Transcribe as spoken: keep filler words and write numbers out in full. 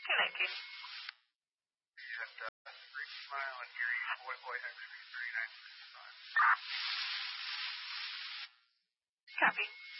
two nineteen. At uh, Green Smile and Erie, Boy Boy X-ray thirty-nine sixty-five. Copy.